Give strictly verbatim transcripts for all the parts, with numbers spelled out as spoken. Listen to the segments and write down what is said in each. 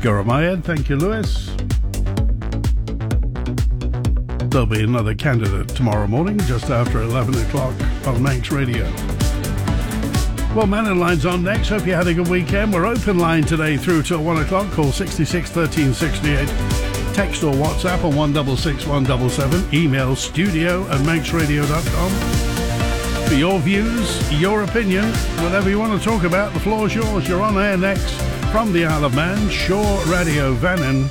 Guramahed, thank you, Lewis. There'll be another candidate tomorrow morning, just after eleven o'clock on Manx Radio. Well, Man in Line's on next. Hope you had a good weekend. We're open line today through till one o'clock. Call sixty-six thirteen sixty-eight. Text or WhatsApp on one six six one seven seven. Email studio at manx radio dot com. For your views, your opinion, whatever you want to talk about, the floor's yours. You're on air next from the Isle of Man, Shaw Radio Vannin.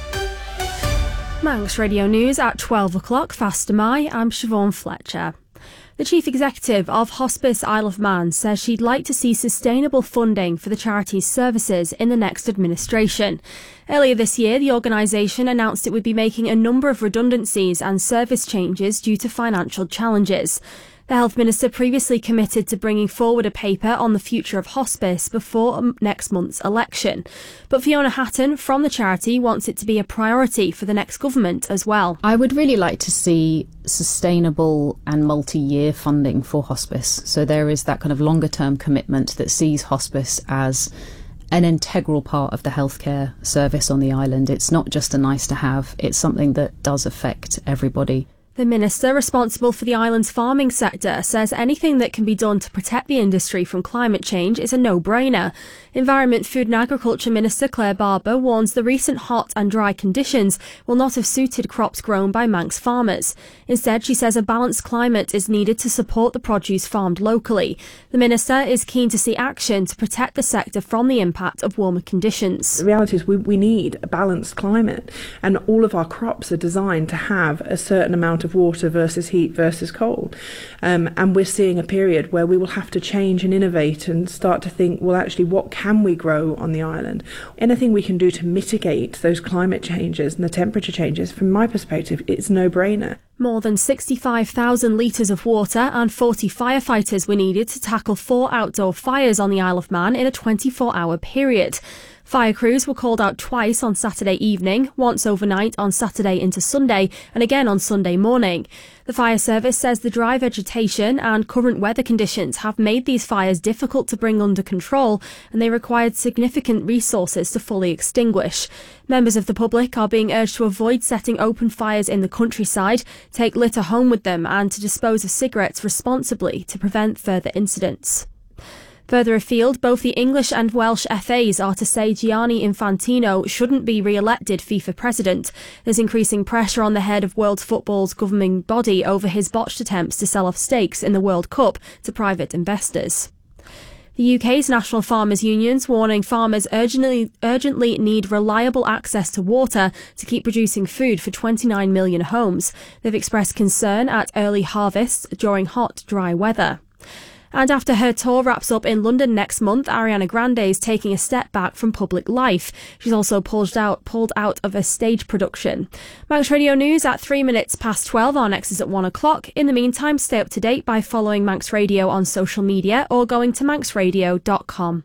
Manx Radio News at twelve o'clock. Faster Mai, I'm Siobhan Fletcher. The Chief Executive of Hospice Isle of Man says she'd like to see sustainable funding for the charity's services in the next administration. Earlier this year, the organisation announced it would be making a number of redundancies and service changes due to financial challenges. The Health Minister previously committed to bringing forward a paper on the future of hospice before next month's election. But Fiona Hatton from the charity wants it to be a priority for the next government as well. I would really like to see sustainable and multi-year funding for hospice. So there is that kind of longer term commitment that sees hospice as an integral part of the healthcare service on the island. It's not just a nice to have, it's something that does affect everybody. The Minister responsible for the island's farming sector says anything that can be done to protect the industry from climate change is a no-brainer. Environment, Food and Agriculture Minister Claire Barber warns the recent hot and dry conditions will not have suited crops grown by Manx farmers. Instead, she says a balanced climate is needed to support the produce farmed locally. The Minister is keen to see action to protect the sector from the impact of warmer conditions. The reality is we, we need a balanced climate, and all of our crops are designed to have a certain amount of water versus heat versus cold. Um, and we're seeing a period where we will have to change and innovate and start to think, well, actually, what can we grow on the island? Anything we can do to mitigate those climate changes and the temperature changes, from my perspective, it's no-brainer. More than sixty-five thousand litres of water and forty firefighters were needed to tackle four outdoor fires on the Isle of Man in a twenty-four hour period. Fire crews were called out twice on Saturday evening, once overnight on Saturday into Sunday and again on Sunday morning. The fire service says the dry vegetation and current weather conditions have made these fires difficult to bring under control, and they required significant resources to fully extinguish. Members of the public are being urged to avoid setting open fires in the countryside, take litter home with them and to dispose of cigarettes responsibly to prevent further incidents. Further afield, both the English and Welsh F As are to say Gianni Infantino shouldn't be re-elected FIFA president. There's increasing pressure on the head of world football's governing body over his botched attempts to sell off stakes in the World Cup to private investors. The U K's national farmers' unions warning farmers urgently, urgently need reliable access to water to keep producing food for twenty-nine million homes. They've expressed concern at early harvests during hot, dry weather. And after her tour wraps up in London next month, Ariana Grande is taking a step back from public life. She's also pulled out pulled out of a stage production. Manx Radio News at three minutes past twelve. Our next is at one o'clock. In the meantime, stay up to date by following Manx Radio on social media or going to manx radio dot com.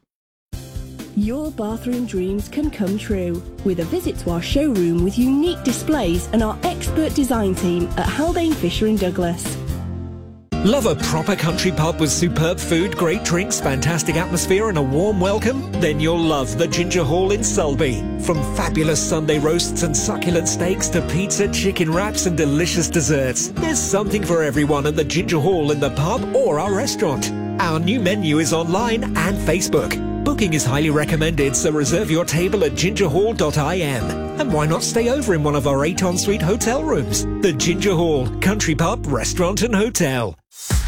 Your bathroom dreams can come true with a visit to our showroom with unique displays and our expert design team at Haldane Fisher and Douglas. Love a proper country pub with superb food, great drinks, fantastic atmosphere and a warm welcome? Then you'll love the Ginger Hall in Sulby. From fabulous Sunday roasts and succulent steaks to pizza, chicken wraps and delicious desserts, there's something for everyone at the Ginger Hall in the pub or our restaurant. Our new menu is online and Facebook. Booking is highly recommended, so reserve your table at ginger hall dot I M. And why not stay over in one of our eight ensuite hotel rooms? The Ginger Hall, country pub, restaurant and hotel.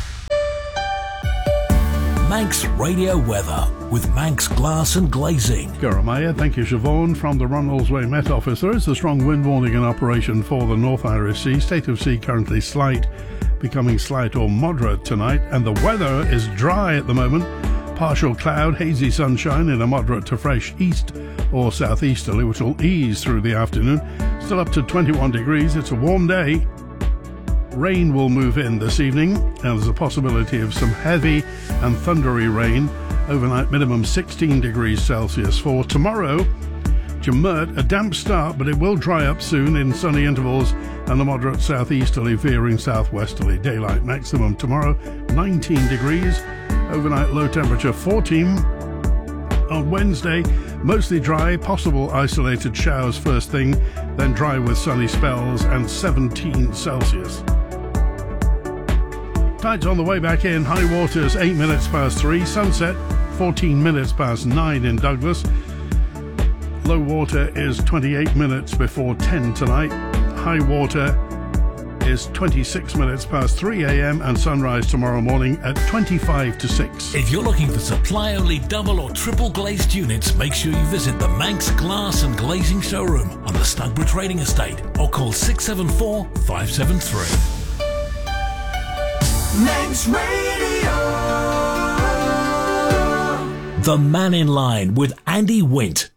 Manx Radio Weather with Manx Glass and Glazing. Guramahed, thank you, Siobhan. From the Ronaldsway Met Office, there is a strong wind warning in operation for the North Irish Sea. State of sea currently slight, becoming slight or moderate tonight, and the weather is dry at the moment. Partial cloud, hazy sunshine in a moderate to fresh east or southeasterly, which will ease through the afternoon. Still up to twenty-one degrees. It's a warm day. Rain will move in this evening, and there's a possibility of some heavy and thundery rain. Overnight minimum sixteen degrees Celsius. For tomorrow, Jamurt, a damp start, but it will dry up soon in sunny intervals and a moderate southeasterly veering southwesterly. Daylight maximum tomorrow nineteen degrees. Overnight low temperature fourteen. On Wednesday, Mostly dry, possible isolated showers first thing, then dry with sunny spells and seventeen Celsius. Tides on the way back in. High waters eight minutes past three. Sunset fourteen minutes past nine in Douglas. Low water is twenty-eight minutes before ten tonight. High water is twenty-six minutes past three a.m. and sunrise tomorrow morning at twenty-five to six. If you're looking for supply-only double or triple glazed units, make sure you visit the Manx Glass and Glazing Showroom on the Snugborough Trading Estate or call six seven four, five seven three. Manx Radio. The Man in Line with Andy Wint.